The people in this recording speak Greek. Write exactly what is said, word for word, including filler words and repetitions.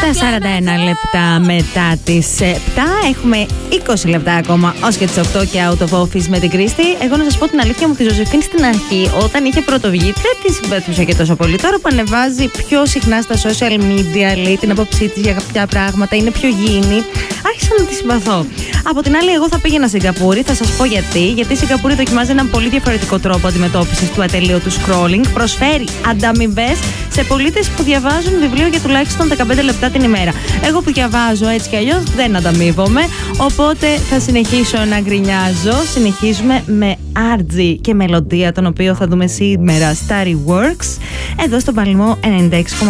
Τα σαράντα ένα λεπτά μετά τις επτά. Έχουμε είκοσι λεπτά ακόμα ως και τις οκτώ και out of office με την Κρίστη. Εγώ να σας πω την αλήθεια μου, τη Ζωζεφίν στην αρχή, όταν είχε πρωτοβγεί, δεν τη συμπέθουσα και τόσο πολύ. Τώρα που ανεβάζει πιο συχνά στα social media, λέει την άποψή της για κάποια πράγματα, είναι πιο γήινη, άρχισα να τη συμπαθώ. Από την άλλη, εγώ θα πήγαινα Σιγκαπούρη, θα σας πω γιατί. Γιατί η Σιγκαπούρη δοκιμάζει έναν πολύ διαφορετικό τρόπο αντιμετώπισης του ατελείωτου scrolling. Προσφέρει ανταμοιβές σε πολίτες που διαβάζουν βιβλίο για τουλάχιστον δεκαπέντε λεπτά την ημέρα. Εγώ που διαβάζω έτσι κι αλλιώς δεν ανταμείβομαι, οπότε θα συνεχίσω να γκρινιάζω. Συνεχίζουμε με αρ τζι και μελωδία, τον οποίο θα δούμε σήμερα, Starry Works, εδώ στον Παλμό ενενήντα έξι.